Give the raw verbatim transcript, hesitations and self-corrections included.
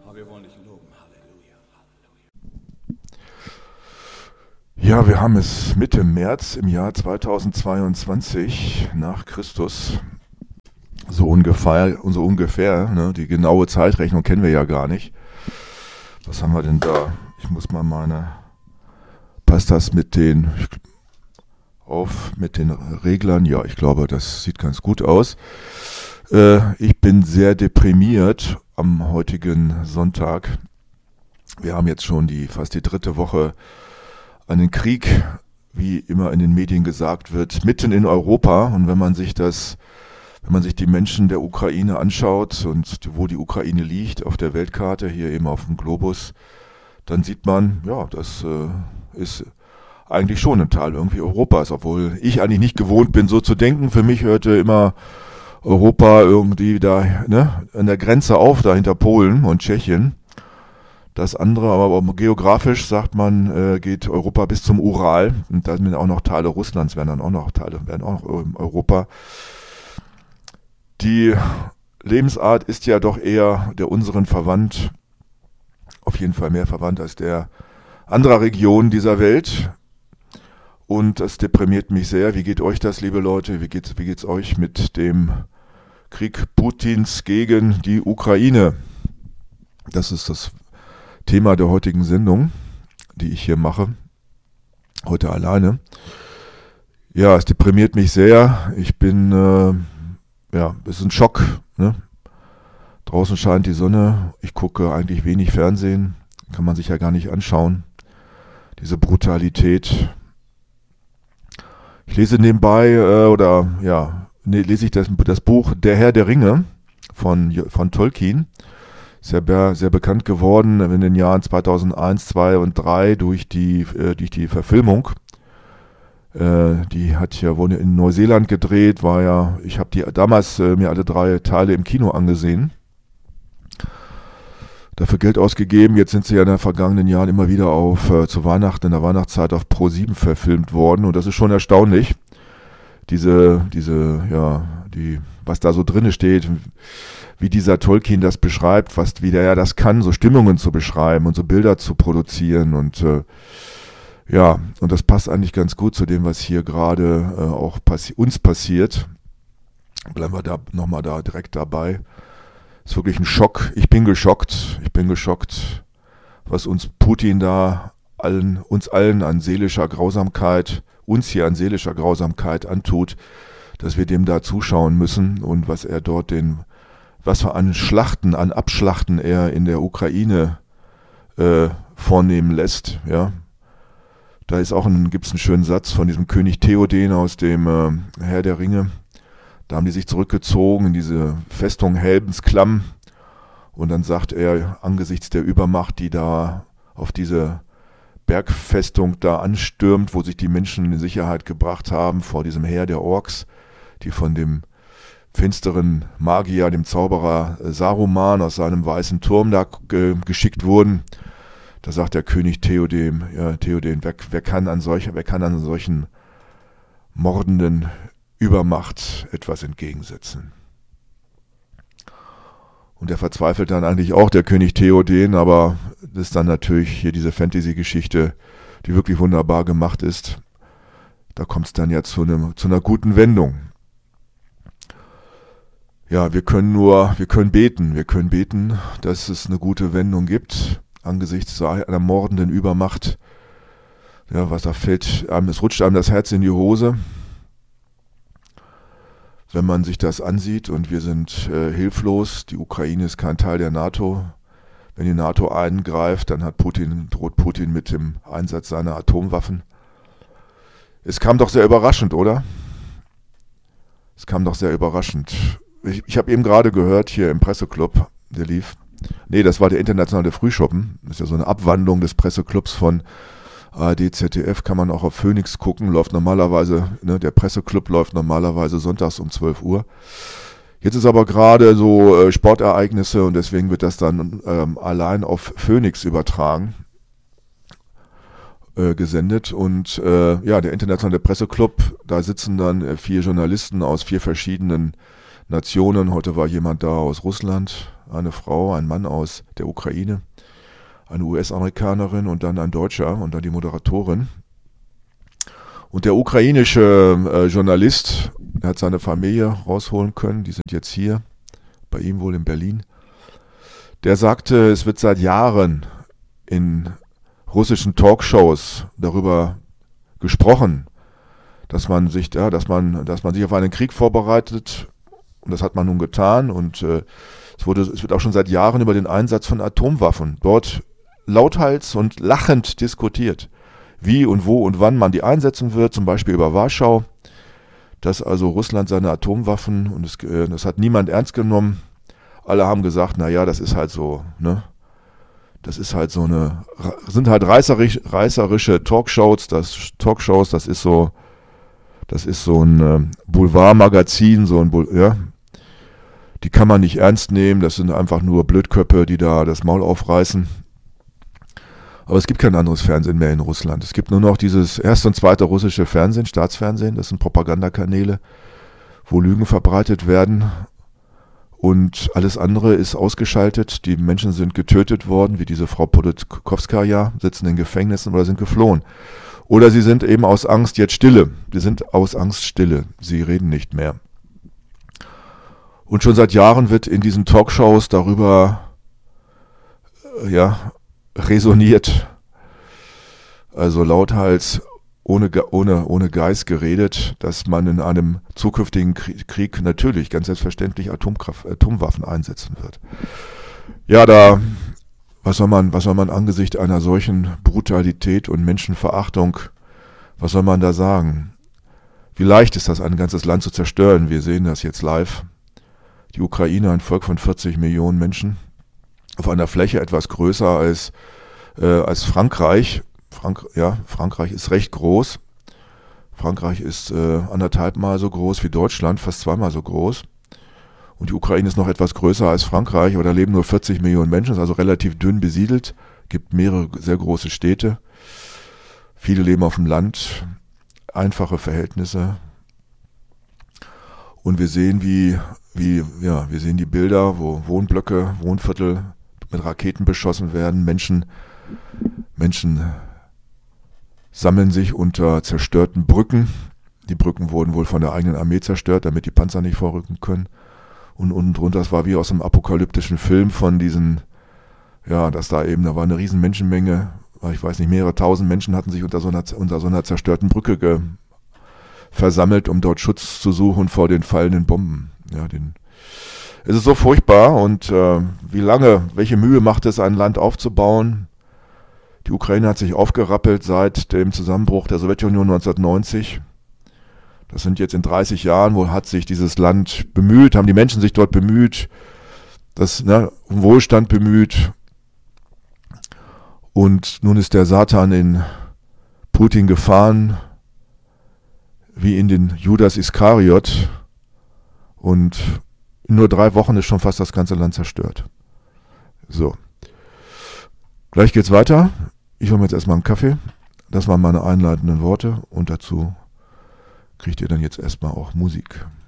Aber wir wollen dich loben. Halleluja. Ja, wir haben es Mitte März im Jahr zweitausendzweiundzwanzig nach Christus. So ungefähr, so ungefähr, ne? Die genaue Zeitrechnung kennen wir ja gar nicht. Was haben wir denn da? Ich muss mal meine, passt das mit den, auf, mit den Reglern? Ja, ich glaube, das sieht ganz gut aus. Äh, ich bin sehr deprimiert am heutigen Sonntag. Wir haben jetzt schon die, fast die dritte Woche einen Krieg, wie immer in den Medien gesagt wird, mitten in Europa. Und wenn man sich das Wenn man sich die Menschen der Ukraine anschaut und wo die Ukraine liegt auf der Weltkarte, hier eben auf dem Globus, dann sieht man, ja, das äh, ist eigentlich schon ein Teil irgendwie Europas, obwohl ich eigentlich nicht gewohnt bin, so zu denken. Für mich hörte immer Europa irgendwie da, ne, an der Grenze auf, da hinter Polen und Tschechien. Das andere, aber geografisch sagt man, äh, geht Europa bis zum Ural und da sind auch noch Teile Russlands, werden dann auch noch Teile, werden auch noch Europa. Die Lebensart ist ja doch eher der unseren verwandt, auf jeden Fall mehr verwandt als der anderer Regionen dieser Welt. Und das deprimiert mich sehr. Wie geht euch das, liebe Leute? Wie geht's, wie geht's euch mit dem Krieg Putins gegen die Ukraine? Das ist das Thema der heutigen Sendung, die ich hier mache, heute alleine. Ja, es deprimiert mich sehr. Ich bin... Äh, Ja, es ist ein Schock. Ne? Draußen scheint die Sonne. Ich gucke eigentlich wenig Fernsehen. Kann man sich ja gar nicht anschauen. Diese Brutalität. Ich lese nebenbei, äh, oder ja, ne, lese ich das, das Buch Der Herr der Ringe von, von Tolkien. Sehr, sehr bekannt geworden in den Jahren zweitausendeins, zweitausendzwei und zweitausenddrei durch die, äh, durch die Verfilmung. Äh, die hat ja wohl in Neuseeland gedreht, war ja, ich habe die damals äh, mir alle drei Teile im Kino angesehen, dafür Geld ausgegeben. Jetzt sind sie ja in den vergangenen Jahren immer wieder auf äh, zu Weihnachten, in der Weihnachtszeit auf Pro sieben verfilmt worden und das ist schon erstaunlich, diese, diese, ja, die, was da so drinne steht, wie dieser Tolkien das beschreibt, was, wie der ja das kann, so Stimmungen zu beschreiben und so Bilder zu produzieren und äh, ja, und das passt eigentlich ganz gut zu dem, was hier gerade äh, auch passi- uns passiert. Bleiben wir da nochmal da direkt dabei. Ist wirklich ein Schock. Ich bin geschockt. Ich bin geschockt, was uns Putin da allen, uns allen an seelischer Grausamkeit, uns hier an seelischer Grausamkeit antut, dass wir dem da zuschauen müssen und was er dort den, was für an Schlachten, an Abschlachten er in der Ukraine äh, vornehmen lässt, ja. Da ist auch ein, gibt's einen schönen Satz von diesem König Theoden aus dem äh, Herr der Ringe. Da haben die sich zurückgezogen in diese Festung Helmsklamm und dann sagt er, angesichts der Übermacht, die da auf diese Bergfestung da anstürmt, wo sich die Menschen in Sicherheit gebracht haben vor diesem Heer der Orks, die von dem finsteren Magier, dem Zauberer Saruman aus seinem weißen Turm da äh, geschickt wurden. Da sagt der König Theoden, ja, Theoden, wer, wer kann an solcher, wer kann an solchen mordenden Übermacht etwas entgegensetzen? Und er verzweifelt dann eigentlich auch, der König Theoden, aber das ist dann natürlich hier diese Fantasy-Geschichte, die wirklich wunderbar gemacht ist. Da kommt es dann ja zu, einem, zu einer guten Wendung. Ja, wir können nur, wir können beten, wir können beten, dass es eine gute Wendung gibt. Angesichts einer mordenden Übermacht, ja, was da fällt, es rutscht einem das Herz in die Hose, wenn man sich das ansieht und wir sind äh, hilflos. Die Ukraine ist kein Teil der NATO. Wenn die NATO eingreift, dann hat Putin, droht Putin mit dem Einsatz seiner Atomwaffen. Es kam doch sehr überraschend, oder? Es kam doch sehr überraschend. Ich, ich habe eben gerade gehört, hier im Presseclub, der lief, nee, das war der internationale Frühschoppen. Das ist ja so eine Abwandlung des Presseclubs von A R D, Z D F, kann man auch auf Phoenix gucken, läuft normalerweise, ne, der Presseclub läuft normalerweise sonntags um zwölf Uhr. Jetzt ist aber gerade so äh, Sportereignisse und deswegen wird das dann ähm, allein auf Phoenix übertragen, äh, gesendet. Und äh, ja, der internationale Presseclub, da sitzen dann äh, vier Journalisten aus vier verschiedenen Nationen. Heute war jemand da aus Russland, eine Frau, ein Mann aus der Ukraine, eine U S-Amerikanerin und dann ein Deutscher und dann die Moderatorin. Und der ukrainische äh, Journalist, der hat seine Familie rausholen können, die sind jetzt hier, bei ihm wohl in Berlin. Der sagte, es wird seit Jahren in russischen Talkshows darüber gesprochen, dass man sich, ja, dass man, dass man sich auf einen Krieg vorbereitet, und das hat man nun getan. Und äh, es wurde, es wird auch schon seit Jahren über den Einsatz von Atomwaffen dort lauthals und lachend diskutiert, wie und wo und wann man die einsetzen wird, zum Beispiel über Warschau, dass also Russland seine Atomwaffen, und es, äh, das hat niemand ernst genommen. Alle haben gesagt, naja, das ist halt so, ne? Das ist halt so eine, sind halt reißerisch, reißerische Talkshows, das Talkshows, das ist so, das ist so ein äh, Boulevardmagazin, so ein, ja, die kann man nicht ernst nehmen, das sind einfach nur Blödköpfe, die da das Maul aufreißen. Aber es gibt kein anderes Fernsehen mehr in Russland. Es gibt nur noch dieses erste und zweite russische Fernsehen, Staatsfernsehen, das sind Propagandakanäle, wo Lügen verbreitet werden. Und alles andere ist ausgeschaltet. Die Menschen sind getötet worden, wie diese Frau Politkovskaja, sitzen in Gefängnissen oder sind geflohen. Oder sie sind eben aus Angst jetzt stille. Sie sind aus Angst stille. Sie reden nicht mehr. Und schon seit Jahren wird in diesen Talkshows darüber äh, ja, resoniert. Also lauthals, ohne, ohne, ohne Geist geredet, dass man in einem zukünftigen Krieg natürlich ganz selbstverständlich Atomkraft, Atomwaffen einsetzen wird. Ja, da, was soll man, was soll man angesichts einer solchen Brutalität und Menschenverachtung, was soll man da sagen? Wie leicht ist das, ein ganzes Land zu zerstören? Wir sehen das jetzt live. Die Ukraine, ein Volk von vierzig Millionen Menschen, auf einer Fläche etwas größer als, äh, als Frankreich. Frank, ja, Frankreich ist recht groß. Frankreich ist äh, anderthalb Mal so groß wie Deutschland, fast zweimal so groß. Und die Ukraine ist noch etwas größer als Frankreich, aber da leben nur vierzig Millionen Menschen, ist also relativ dünn besiedelt, gibt mehrere sehr große Städte. Viele leben auf dem Land, einfache Verhältnisse. Und wir sehen, wie, wie, ja, wir sehen die Bilder, wo Wohnblöcke, Wohnviertel mit Raketen beschossen werden, Menschen, Menschen sammeln sich unter zerstörten Brücken. Die Brücken wurden wohl von der eigenen Armee zerstört, damit die Panzer nicht vorrücken können. Und unten drunter, das war wie aus einem apokalyptischen Film von diesen, ja, dass da eben, da war eine riesen Menschenmenge, ich weiß nicht, mehrere tausend Menschen hatten sich unter so einer, unter so einer zerstörten Brücke ge, versammelt, um dort Schutz zu suchen vor den fallenden Bomben. Ja, den, es ist so furchtbar und äh, wie lange, welche Mühe macht es, ein Land aufzubauen? Die Ukraine hat sich aufgerappelt seit dem Zusammenbruch der Sowjetunion neunzehnhundertneunzig. Das sind jetzt in dreißig Jahren, wo hat sich dieses Land bemüht, haben die Menschen sich dort bemüht, das, ne, um Wohlstand bemüht. Und nun ist der Satan in Putin gefahren, wie in den Judas Iskariot. Und in nur drei Wochen ist schon fast das ganze Land zerstört. So. Gleich geht's weiter. Ich hole mir jetzt erstmal einen Kaffee. Das waren meine einleitenden Worte und dazu kriegt ihr dann jetzt erstmal auch Musik.